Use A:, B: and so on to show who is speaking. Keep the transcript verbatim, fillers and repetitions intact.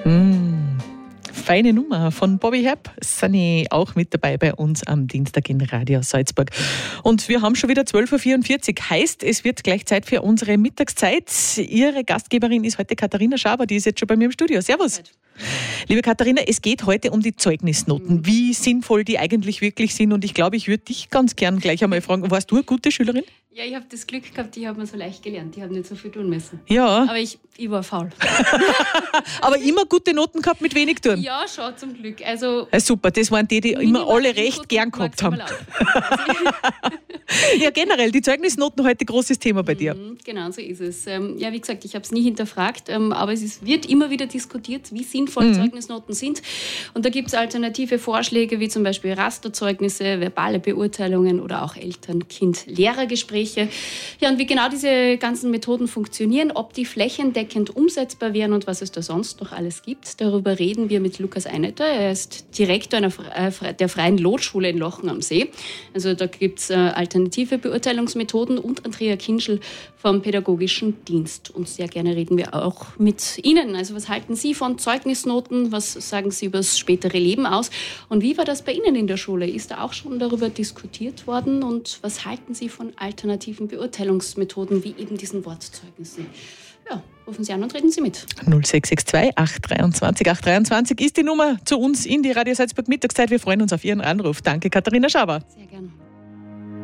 A: Mm, feine Nummer von Bobby Hebb. Sunny auch mit dabei bei uns am Dienstag in Radio Salzburg. Und wir haben schon wieder zwölf Uhr vierundvierzig. Heißt, es wird gleich Zeit für unsere Mittagszeit. Ihre Gastgeberin ist heute Katharina Schaber, die ist jetzt schon bei mir im Studio. Servus. Liebe Katharina, es geht heute um die Zeugnisnoten, wie sinnvoll die eigentlich wirklich sind. Und ich glaube, ich würde dich ganz gern gleich einmal fragen, warst du eine gute Schülerin?
B: Ja, ich habe das Glück gehabt, ich habe mir so leicht gelernt. Ich habe nicht so viel tun müssen.
A: Ja.
B: Aber ich, ich war faul.
A: Aber immer gute Noten gehabt mit wenig tun?
B: Ja, schon zum Glück. Also,
A: ja, super, das waren die, die immer alle recht gern gehabt haben. Ja, generell, die Zeugnisnoten heute großes Thema bei dir.
B: Genau, so ist es. Ja, wie gesagt, ich habe es nie hinterfragt, aber es ist, wird immer wieder diskutiert, wie sinnvoll mhm. Zeugnisnoten sind. Und da gibt es alternative Vorschläge, wie zum Beispiel Rasterzeugnisse, verbale Beurteilungen oder auch Eltern-Kind-Lehrer-Gespräche. Ja, und wie genau diese ganzen Methoden funktionieren, ob die flächendeckend umsetzbar wären und was es da sonst noch alles gibt, darüber reden wir mit Lukas Einetter. Er ist Direktor einer, äh, der Freien Lotschule in Lochen am See. Also da gibt es äh, alternative Beurteilungsmethoden und Andrea Kinschel vom Pädagogischen Dienst. Und sehr gerne reden wir auch mit Ihnen. Also was halten Sie von Zeugnisnoten? Was sagen Sie über das spätere Leben aus? Und wie war das bei Ihnen in der Schule? Ist da auch schon darüber diskutiert worden? Und was halten Sie von alternativen Beurteilungsmethoden wie eben diesen Wortzeugnissen? Ja, rufen Sie an und reden Sie mit.
A: null sechs sechs zwei acht dreiundzwanzig acht dreiundzwanzig ist die Nummer zu uns in die Radio Salzburg Mittagszeit. Wir freuen uns auf Ihren Anruf. Danke, Katharina Schaber.
B: Sehr gerne.